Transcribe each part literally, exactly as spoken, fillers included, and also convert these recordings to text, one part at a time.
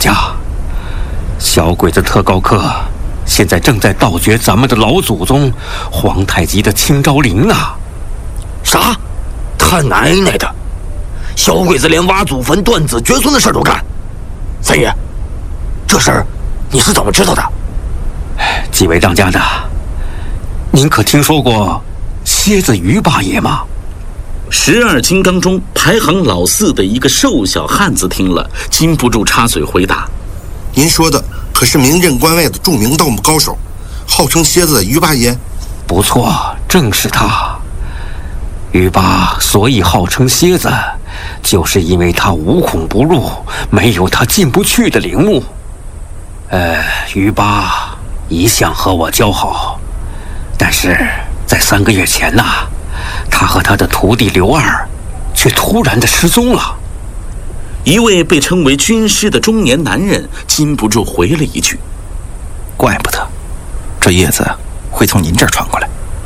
家，小鬼子特高课现在正在盗掘咱们的老祖宗皇太极的清昭陵呢。 啥？他奶奶的！小鬼子连挖祖坟、断子绝孙的事儿都干。三爷，这事儿你是怎么知道的？ 几位当家的，您可听说过蝎子于八爷吗？ 十二金刚中排行老四的一个瘦小汉子听了，禁不住插嘴回答：“ 您说的可是名震关外的著名盗墓高手，号称蝎子的于八爷？” 不错，正是他。于八所以号称蝎子，就是因为他无孔不入，没有他进不去的陵墓。呃，于八一向和我交好，但是在三个月前呐、啊，他和他的徒弟刘二却突然的失踪了。 一位被称为军师的中年男人禁不住回了一句：“ 怪不得，这叶子会从您这儿传过来。”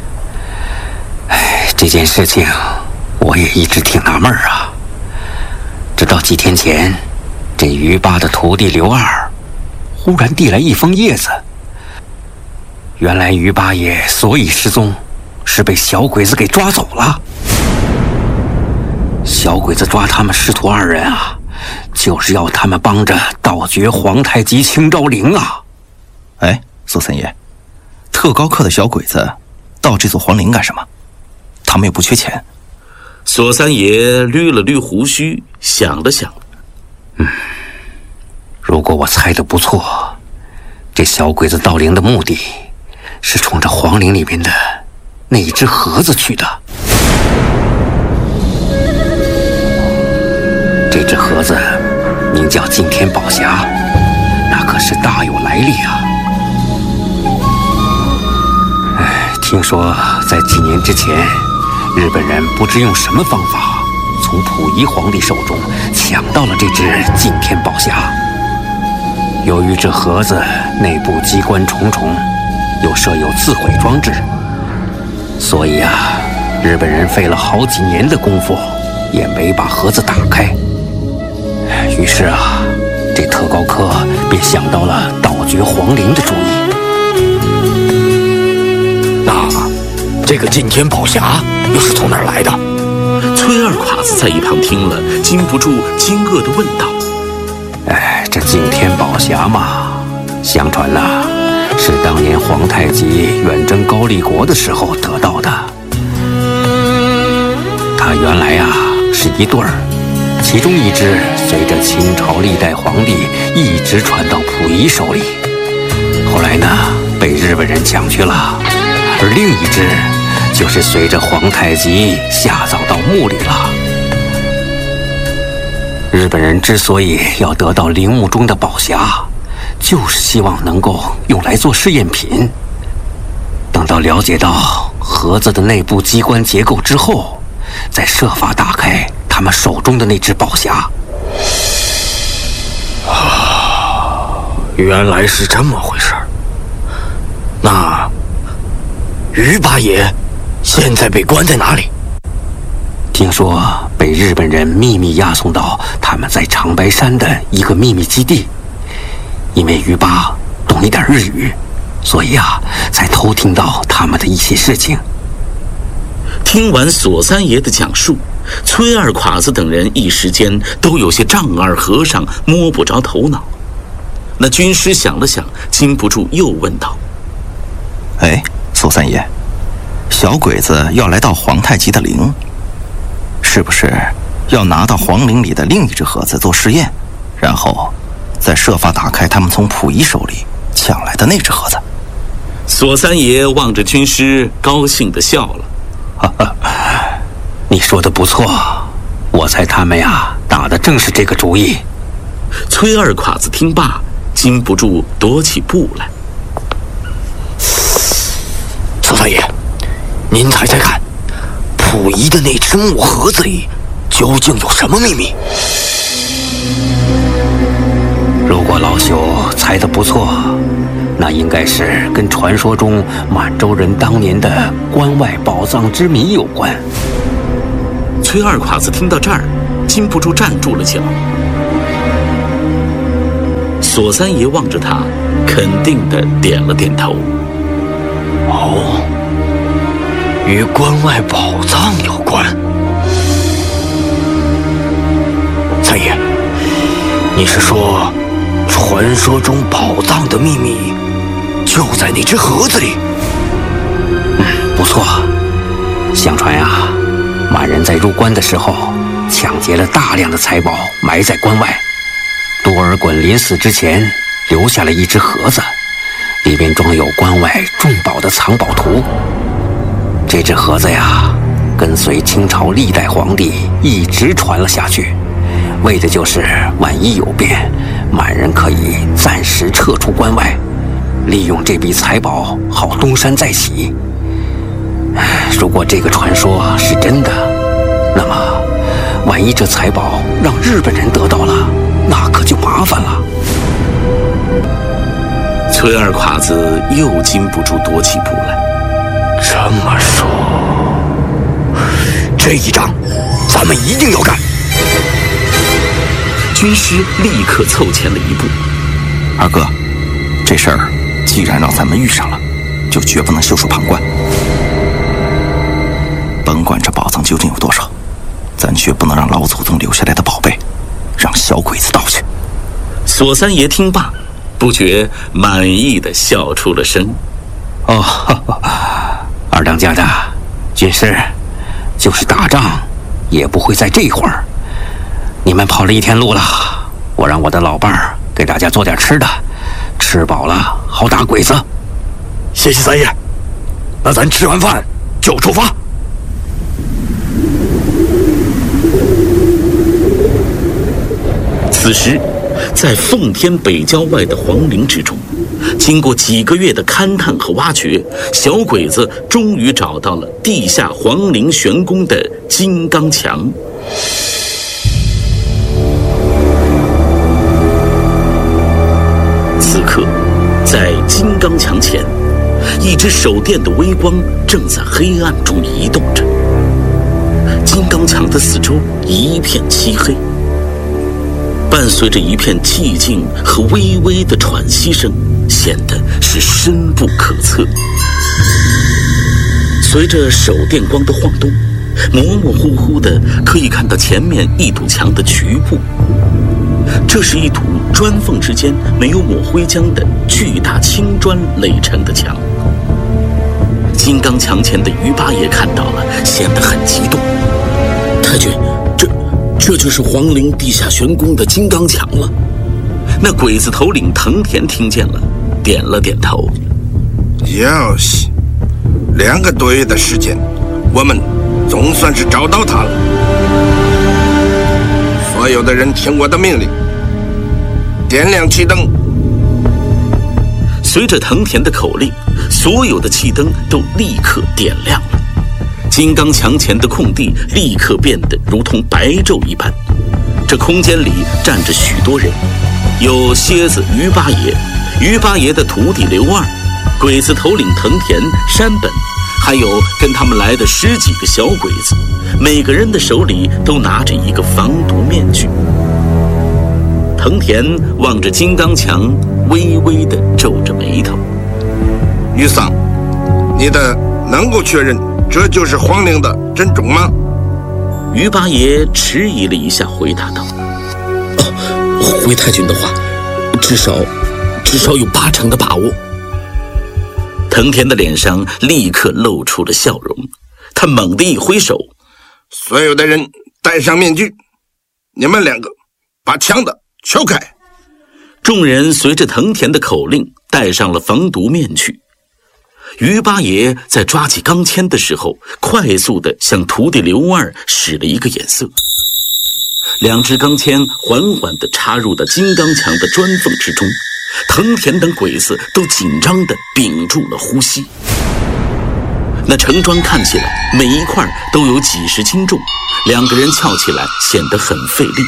哎，这件事情我也一直挺纳闷啊。直到几天前，这于八的徒弟刘二忽然递来一封叶子。原来于八爷所以失踪，是被小鬼子给抓走了。小鬼子抓他们师徒二人啊，就是要他们帮着盗掘皇太极清昭陵啊。 哎，苏三爷，特高课的小鬼子盗这座皇陵干什么？他们又不缺钱。 索三爷捋了捋胡须，想了想， 嗯，如果我猜得不错，这小鬼子盗陵的目的是冲着皇陵里面的那一只盒子去的。这只盒子名叫惊天宝匣，那可是大有来历啊。哎，听说在几年之前，日本人不知用什么方法，从溥仪皇帝手中抢到了这只惊天宝匣。由于这盒子内部机关重重，又设有自毁装置，所以啊，日本人费了好几年的功夫，也没把盒子打开。于是啊，这特高课便想到了盗掘皇陵的主意。 那这个惊天宝匣又是从哪儿来的？ 崔二侉子在一旁听了，禁不住惊愕地问道：“ 哎，这惊天宝匣嘛，相传呐、啊，是当年皇太极远征高丽国的时候得到的。它原来啊是一对儿，其中一只随着清朝历代皇帝一直传到溥仪手里，后来呢被日本人抢去了，而另一只就是随着皇太极下葬到墓里了。日本人之所以要得到陵墓中的宝匣，就是希望能够用来做试验品。等到了解到盒子的内部机关结构之后，再设法打开他们手中的那只宝匣。 啊，原来是这么回事儿。那于八爷现在被关在哪里？ 听说被日本人秘密押送到他们在长白山的一个秘密基地。因为于八懂一点日语，所以啊，才偷听到他们的一些事情。 听完索三爷的讲述，崔二侉子等人一时间都有些丈二和尚摸不着头脑。那军师想了想，禁不住又问道：“ 哎，索三爷，小鬼子要来盗皇太极的陵，是不是要拿到皇陵里的另一只盒子做试验，然后再设法打开他们从溥仪手里抢来的那只盒子？” 索三爷望着军师，高兴地笑了：“ 哈哈，你说的不错，我猜他们呀打的正是这个主意。” 崔二侉子听罢，禁不住踱起步来。 索三爷，您猜猜看，溥仪的那只木盒子里究竟有什么秘密？ 如果老朽猜得不错，那应该是跟传说中满洲人当年的关外宝藏之谜有关。 崔二侉子听到这儿，禁不住站住了脚。 索三爷望着他，肯定地点了点头。 哦，与关外宝藏有关。三爷，你是说，传说中宝藏的秘密就在那只盒子里？ 嗯，不错。相传呀，满人在入关的时候，抢劫了大量的财宝，埋在关外。多尔衮临死之前留下了一只盒子，里边装有关外重宝的藏宝图。这只盒子呀，跟随清朝历代皇帝一直传了下去，为的就是万一有变，满人可以暂时撤出关外，利用这笔财宝好东山再起。如果这个传说是真的，那么万一这财宝让日本人得到了，那可就麻烦了。 崔二侉子又禁不住踱起步来。 这么说，这一仗咱们一定要干。 军师立刻凑前了一步。 二哥，这事儿既然让咱们遇上了，就绝不能袖手旁观。甭管这宝藏究竟有多少，咱绝不能让老祖宗留下来的宝贝让小鬼子盗去。 索三爷听罢，不觉满意的笑出了声。 哦，呵呵，二当家的军师，就是打仗也不会在这会儿。你们跑了一天路了，我让我的老伴儿给大家做点吃的，吃饱了好打鬼子。 谢谢三爷，那咱吃完饭就出发。 此时，在奉天北郊外的皇陵之中，经过几个月的勘探和挖掘，小鬼子终于找到了地下皇陵玄宫的金刚墙。此刻，在金刚墙前，一只手电的微光正在黑暗中移动着。金刚墙的四周一片漆黑，伴随着一片寂静和微微的喘息声，显得是深不可测。随着手电光的晃动，模模糊糊的可以看到前面一堵墙的局部。这是一堵砖缝之间没有抹灰浆的巨大青砖垒成的墙。金刚墙前的于八爷看到了，显得很激动。太君，这这就是皇陵地下玄宫的金刚墙了。那鬼子头领藤田听见了，点了点头。 要西，两个多月的时间，我们总算是找到他了。所有的人听我的命令，点亮气灯。 随着藤田的口令，所有的气灯都立刻点亮了。金刚墙前的空地立刻变得如同白昼一般。这空间里站着许多人，有蝎子于八爷、于八爷的徒弟刘二、鬼子头领藤田、山本，还有跟他们来的十几个小鬼子，每个人的手里都拿着一个防毒面具。藤田望着金刚墙，微微地皱着眉头。 于桑，你的能够确认这就是皇陵的真种吗？ 于八爷迟疑了一下，回答道：“哦，回太君的话，至少，至少有八成的把握。”藤田的脸上立刻露出了笑容，他猛地一挥手：“ 所有的人戴上面具，你们两个把枪的敲开。” 众人随着藤田的口令戴上了防毒面具。于八爷在抓起钢钎的时候，快速地向徒弟刘二使了一个眼色。两支钢钎缓缓地插入到金刚墙的砖缝之中，藤田等鬼子都紧张地屏住了呼吸。那城砖看起来每一块都有几十斤重，两个人撬起来显得很费力。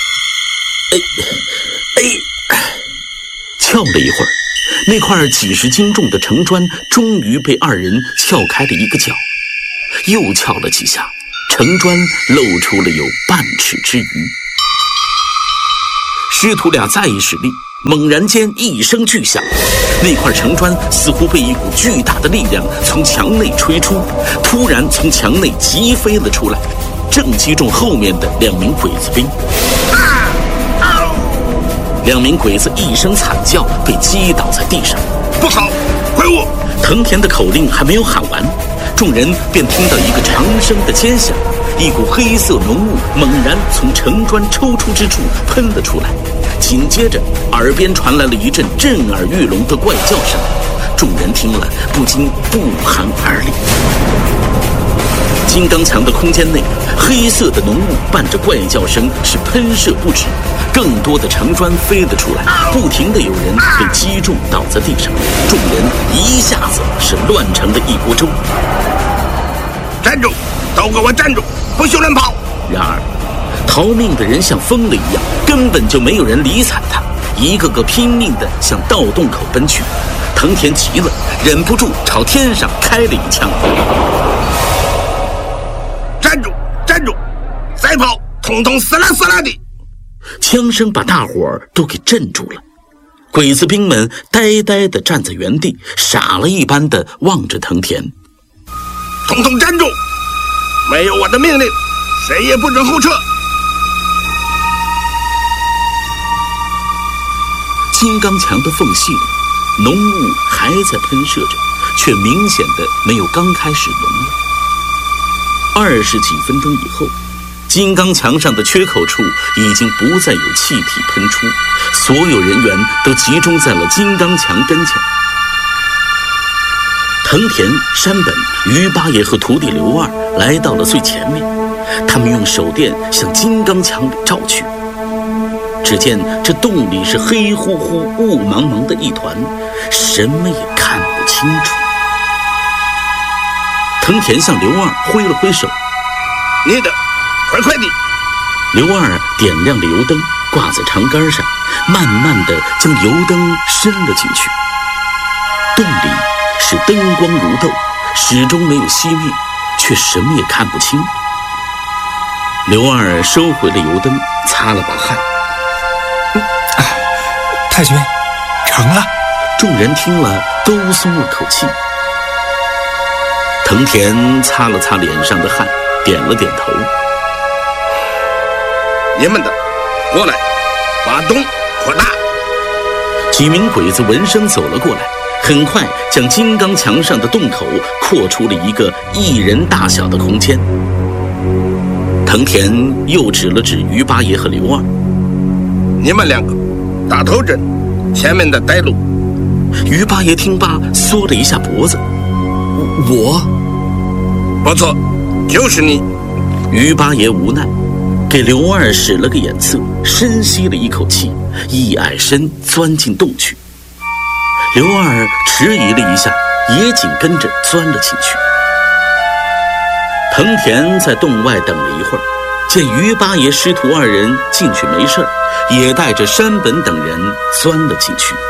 哎哎，撬了一会儿，那块几十斤重的城砖终于被二人撬开了一个角，又撬了几下，城砖露出了有半尺之余。师徒俩再一使力， 猛然间一声巨响，那块城砖似乎被一股巨大的力量从墙内吹出，突然从墙内急飞了出来，正击中后面的两名鬼子兵。两名鬼子一声惨叫，被击倒在地上。 不好，怪物！ 藤田的口令还没有喊完，众人便听到一个长声的尖响，一股黑色浓雾猛然从城砖抽出之处喷了出来，紧接着耳边传来了一阵震耳欲聋的怪叫声，众人听了不禁不寒而栗。金刚墙的空间内，黑色的浓雾伴着怪叫声是喷射不止，更多的城砖飞了出来，不停的有人被击中倒在地上，众人一下子是乱成了一锅粥。 站住！都给我站住！不许乱跑！ 然而逃命的人像疯了一样，根本就没有人理睬他，一个个拼命地向盗洞口奔去。藤田急了，忍不住朝天上开了一枪。 站住！站住！再跑，统统死啦死啦的！ 枪声把大伙儿都给镇住了，鬼子兵们呆呆地站在原地，傻了一般地望着藤田。 统统站住！没有我的命令，谁也不准后撤！ 金刚墙的缝隙里，浓雾还在喷射着，却明显的没有刚开始浓了。二十几分钟以后，金刚墙上的缺口处已经不再有气体喷出，所有人员都集中在了金刚墙跟前。藤田、山本、于八爷和徒弟刘二来到了最前面，他们用手电向金刚墙里照去。只见这洞里是黑乎乎、雾茫茫的一团，什么也看不清楚。藤田向刘二挥了挥手：“ 你的，快快的！” 刘二点亮了油灯，挂在长杆上，慢慢地将油灯伸了进去。洞里是灯光如豆，始终没有熄灭，却什么也看不清。刘二收回了油灯，擦了把汗。 太君，成了。 众人听了都松了口气。藤田擦了擦脸上的汗，点了点头。 你们的，过来，把洞扩大。 几名鬼子闻声走了过来，很快将金刚墙上的洞口扩出了一个一人大小的空间。藤田又指了指于八爷和刘二：“ 你们两个打头阵，前面的带路。” 于八爷听罢缩了一下脖子：“ 我？ 不错，就是你。” 于八爷无奈，给刘二使了个眼色，深吸了一口气，一矮身钻进洞去。刘二迟疑了一下，也紧跟着钻了进去。藤田在洞外等了一会儿，见于八爷师徒二人进去没事儿，也带着山本等人钻了进去。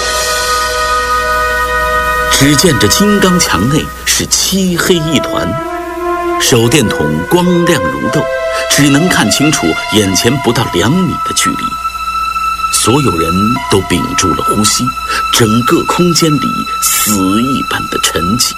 只见这金刚墙内是漆黑一团，手电筒光亮如豆，只能看清楚眼前不到两米的距离。所有人都屏住了呼吸，整个空间里死一般的沉寂。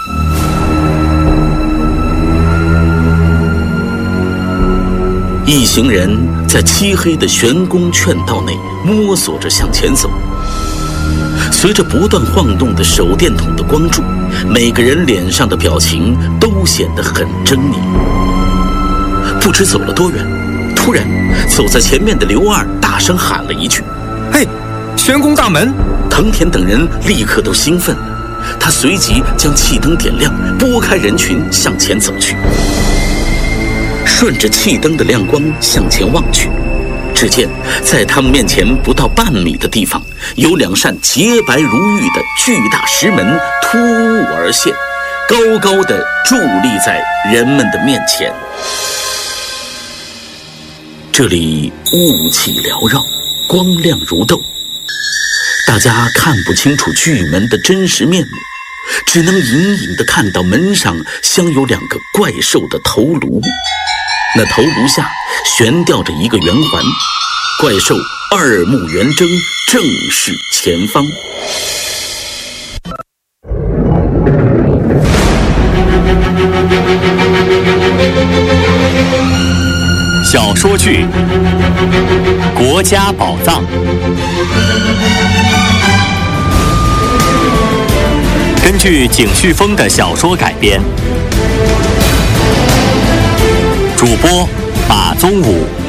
一行人在漆黑的玄宫劝道内摸索着向前走，随着不断晃动的手电筒的光柱，每个人脸上的表情都显得很狰狞。不知走了多远，突然走在前面的刘二大声喊了一句：“ 嘿，玄宫大门！” 藤田等人立刻都兴奋了，他随即将气灯点亮，拨开人群向前走去。顺着气灯的亮光向前望去，只见在他们面前不到半米的地方，有两扇洁白如玉的巨大石门突兀而现，高高的伫立在人们的面前。这里雾气缭绕，光亮如豆，大家看不清楚巨门的真实面目，只能隐隐地看到门上镶有两个怪兽的头颅，那头颅下悬吊着一个圆环，怪兽二目圆睁，正视前方。 小说剧《国家宝藏》根据景旭峰的小说改编，主播马宗武。